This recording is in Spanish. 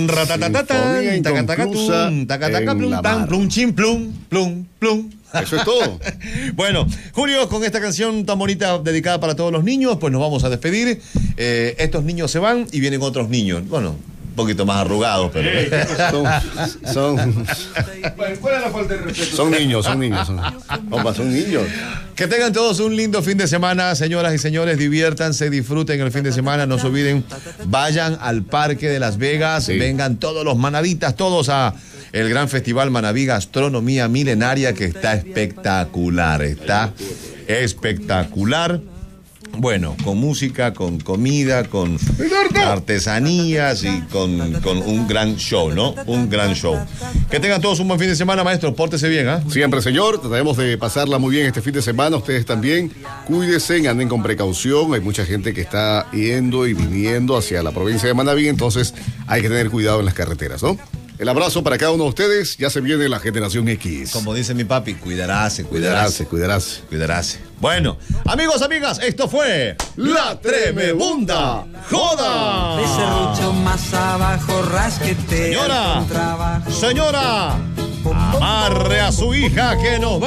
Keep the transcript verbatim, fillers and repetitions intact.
Sinfonía inconclusa en la mar. Plum, chin, plum, plum, plum. Eso es todo. Bueno, Julio, con esta canción tan bonita dedicada para todos los niños, pues nos vamos a despedir. Eh, estos niños se van y vienen otros niños. Bueno, un poquito más arrugados, pero son, son, son niños, son niños, son, opa, son niños. Que tengan todos un lindo fin de semana, señoras y señores, diviértanse, disfruten el fin de semana, no se olviden, vayan al Parque de Las Vegas, sí. Vengan todos los manavitas, todos a el gran festival Manaví Gastronomía Milenaria, que está espectacular, está espectacular. Bueno, con música, con comida, con artesanías y con, con un gran show, ¿no? Un gran show. Que tengan todos un buen fin de semana, maestro. Pórtese bien, ¿ah? ¿eh? Siempre, señor. Trataremos de pasarla muy bien este fin de semana. Ustedes también. Cuídense, anden con precaución. Hay mucha gente que está yendo y viniendo hacia la provincia de Manaví, entonces hay que tener cuidado en las carreteras, ¿no? El abrazo para cada uno de ustedes. Ya se viene la generación X. Como dice mi papi, cuidaráse, cuidaráse. Cuidaráse, cuidaráse. Bueno, amigos, amigas, esto fue La Tremebunda Joda. Ese más abajo, rasquete. Señora, señora, amarre a su hija que nos va.